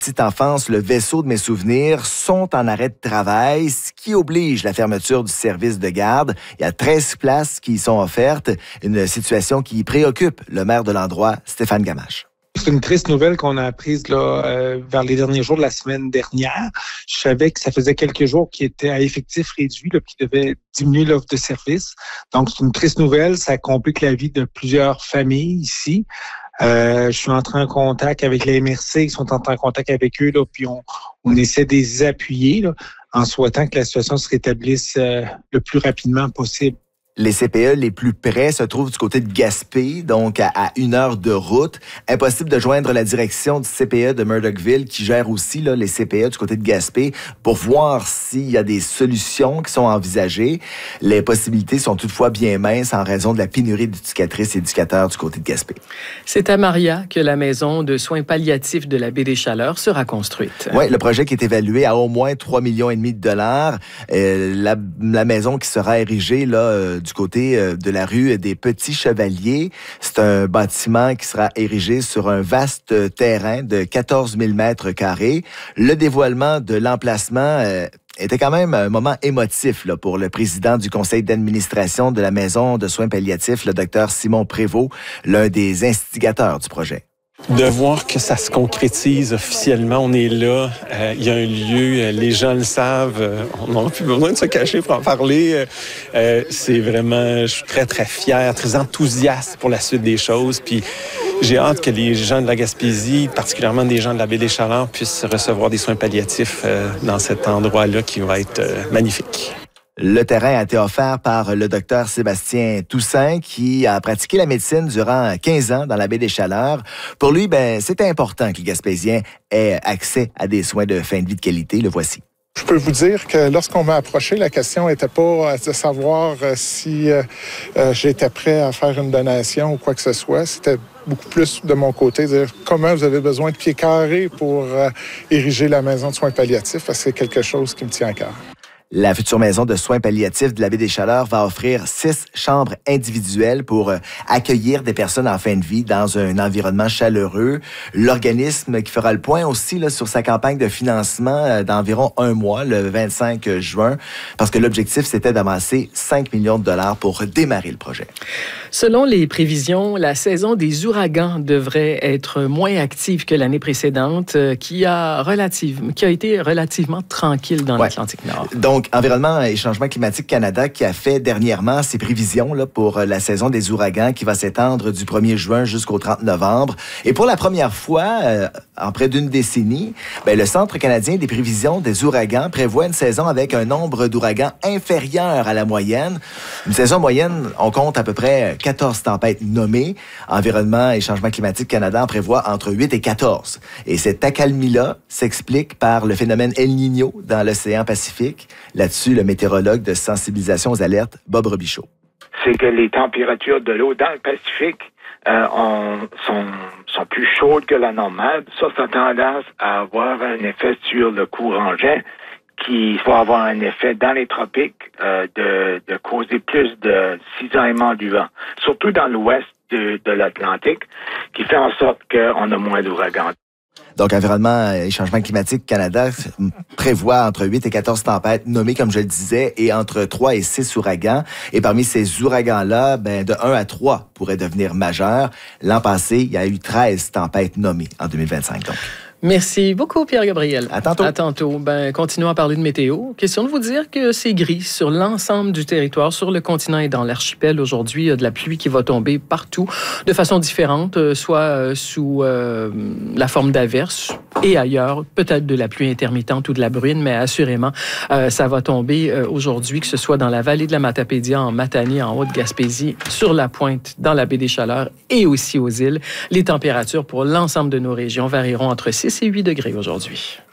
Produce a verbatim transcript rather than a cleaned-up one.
petite enfance, le vaisseau de mes souvenirs, sont en arrêt de travail, ce qui oblige la fermeture du service de garde. Il y a treize places qui y sont offertes, une situation qui préoccupe le maire de l'endroit, Stéphane Gamache. C'est une triste nouvelle qu'on a apprise là, euh, vers les derniers jours de la semaine dernière. Je savais que ça faisait quelques jours qu'il était à effectif réduit, là, qu'il devait diminuer l'offre de service. Donc, c'est une triste nouvelle. Ça complique la vie de plusieurs familles ici. Euh, je suis entré en contact avec la M R C, ils sont entrés en contact avec eux, là, puis on, on essaie de les appuyer là, en souhaitant que la situation se rétablisse euh, le plus rapidement possible. Les C P E les plus près se trouvent du côté de Gaspé, donc à, à une heure de route. Impossible de joindre la direction du C P E de Murdochville, qui gère aussi là, les C P E du côté de Gaspé, pour voir s'il y a des solutions qui sont envisagées. Les possibilités sont toutefois bien minces en raison de la pénurie d'éducatrices et éducateurs du côté de Gaspé. C'est à Maria que la maison de soins palliatifs de la baie des Chaleurs sera construite. Oui, le projet qui est évalué à au moins trois virgule cinq millions de dollars. Euh, la, la maison qui sera érigée là, euh, du côté de la rue des Petits Chevaliers. C'est un bâtiment qui sera érigé sur un vaste terrain de quatorze mille mètres carrés. Le dévoilement de l'emplacement euh, était quand même un moment émotif là, pour le président du conseil d'administration de la maison de soins palliatifs, le docteur Simon Prévost, l'un des instigateurs du projet. De voir que ça se concrétise officiellement, on est là, euh, il y a un lieu, euh, les gens le savent, euh, on n'aura plus besoin de se cacher pour en parler. Euh, c'est vraiment, je suis très, très fier, très enthousiaste pour la suite des choses. Puis j'ai hâte que les gens de la Gaspésie, particulièrement des gens de la baie des Chaleurs, puissent recevoir des soins palliatifs euh, dans cet endroit-là qui va être euh, magnifique. Le terrain a été offert par le docteur Sébastien Toussaint, qui a pratiqué la médecine durant quinze ans dans la baie des Chaleurs. Pour lui, ben, c'est important que les Gaspésiens aient accès à des soins de fin de vie de qualité. Le voici. Je peux vous dire que lorsqu'on m'a approché, la question n'était pas de savoir si euh, euh, j'étais prêt à faire une donation ou quoi que ce soit. C'était beaucoup plus de mon côté, de dire comment vous avez besoin de pieds carrés pour euh, ériger la maison de soins palliatifs, parce que c'est quelque chose qui me tient à cœur. La future maison de soins palliatifs de la baie des Chaleurs va offrir six chambres individuelles pour euh, accueillir des personnes en fin de vie dans un environnement chaleureux. L'organisme qui fera le point aussi là, sur sa campagne de financement euh, d'environ un mois, le vingt-cinq juin, parce que l'objectif, c'était d'amasser cinq millions de dollars pour démarrer le projet. Selon les prévisions, la saison des ouragans devrait être moins active que l'année précédente, euh, qui, a relative, qui a été relativement tranquille dans ouais. l'Atlantique Nord. Donc, Environnement et Changement climatique Canada qui a fait dernièrement ses prévisions là, pour la saison des ouragans qui va s'étendre du premier juin jusqu'au trente novembre. Et pour la première fois, euh, en près d'une décennie, ben, le Centre canadien des prévisions des ouragans prévoit une saison avec un nombre d'ouragans inférieur à la moyenne. Une saison moyenne, on compte à peu près quatorze tempêtes nommées. Environnement et Changement climatique Canada en prévoit entre huit et quatorze. Et cette accalmie-là s'explique par le phénomène El Niño dans l'océan Pacifique. Là-dessus, le météorologue de sensibilisation aux alertes, Bob Robichaud. C'est que les températures de l'eau dans le Pacifique euh, ont, sont, sont plus chaudes que la normale. Ça, ça a tendance à avoir un effet sur le courant jet qui va avoir un effet dans les tropiques euh, de, de causer plus de cisaillement du vent, surtout dans l'ouest de, de l'Atlantique, qui fait en sorte qu'on a moins d'ouragans. Donc, Environnement et Changement climatique Canada prévoit entre huit et quatorze tempêtes nommées, comme je le disais, et entre trois et six ouragans. Et parmi ces ouragans-là, ben, de un à trois pourraient devenir majeurs. L'an passé, il y a eu treize tempêtes nommées en deux mille vingt-cinq. Donc. Merci beaucoup, Pierre-Gabriel. À tantôt. À tantôt. Ben, continuons à parler de météo. Question de vous dire que c'est gris sur l'ensemble du territoire, sur le continent et dans l'archipel. Aujourd'hui, il y a de la pluie qui va tomber partout de façon différente, soit sous euh, la forme d'averses et ailleurs, peut-être de la pluie intermittente ou de la bruine, mais assurément, euh, ça va tomber euh, aujourd'hui, que ce soit dans la vallée de la Matapédia, en Matanie, en Haute-Gaspésie, sur la pointe, dans la baie des Chaleurs et aussi aux îles. Les températures pour l'ensemble de nos régions varieront entre six et huit degrés aujourd'hui.